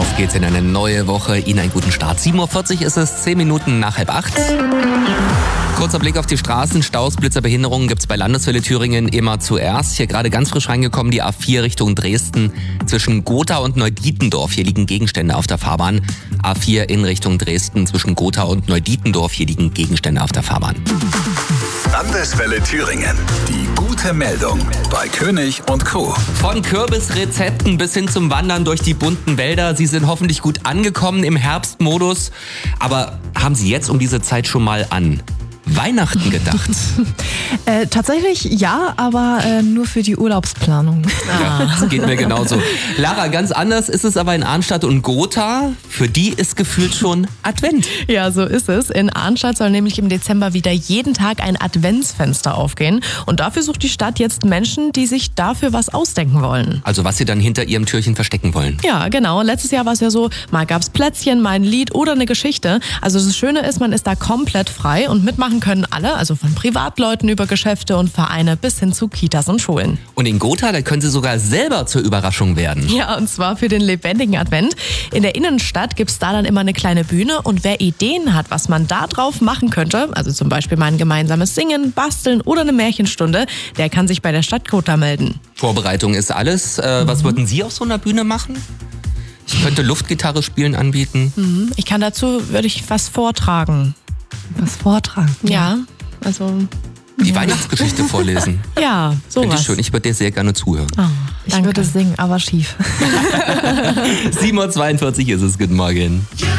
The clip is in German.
Auf geht's in eine neue Woche. Ihnen einen guten Start. 7.40 Uhr ist es, 10 Minuten nach 7:30. Kurzer Blick auf die Straßen. Staus, Blitzer, Behinderungen gibt's bei Landeswelle Thüringen immer zuerst. Hier gerade ganz frisch reingekommen, die A4 Richtung Dresden zwischen Gotha und Neudietendorf. Hier liegen Gegenstände auf der Fahrbahn. A4 in Richtung Dresden zwischen Gotha und Neudietendorf. Hier liegen Gegenstände auf der Fahrbahn. Landeswelle Thüringen. Die gute Meldung bei König und Co. Von Kürbisrezepten bis hin zum Wandern durch die bunten Wälder. Sie sind hoffentlich gut angekommen im Herbstmodus. Aber haben Sie jetzt um diese Zeit schon mal an Weihnachten gedacht? Tatsächlich ja, aber nur für die Urlaubsplanung. Ja, das geht mir genauso. Lara, ganz anders ist es aber in Arnstadt und Gotha. Für die ist gefühlt schon Advent. Ja, so ist es. In Arnstadt soll nämlich im Dezember wieder jeden Tag ein Adventsfenster aufgehen. Und dafür sucht die Stadt jetzt Menschen, die sich dafür was ausdenken wollen. Also was sie dann hinter ihrem Türchen verstecken wollen. Ja, genau. Letztes Jahr war es ja so, mal gab's Plätzchen, mal ein Lied oder eine Geschichte. Also das Schöne ist, man ist da komplett frei und mitmachen können alle, also von Privatleuten über Geschäfte und Vereine bis hin zu Kitas und Schulen. Und in Gotha, da können sie sogar selber zur Überraschung werden. Ja, und zwar für den lebendigen Advent. In der Innenstadt gibt's da dann immer eine kleine Bühne und wer Ideen hat, was man da drauf machen könnte, also zum Beispiel mal ein gemeinsames Singen, Basteln oder eine Märchenstunde, der kann sich bei der Stadt Gotha melden. Vorbereitung ist alles. Was würden Sie auf so einer Bühne machen? Ich könnte Luftgitarre spielen anbieten. Ich kann dazu, würde ich was vortragen. Was vortragen? Ja, also... Die Weihnachtsgeschichte vorlesen. Ja, Finde ich sowas. schön. Ich würde dir sehr gerne zuhören. Oh, Ich würde singen, aber schief. 7.42 Uhr ist es. Guten Morgen.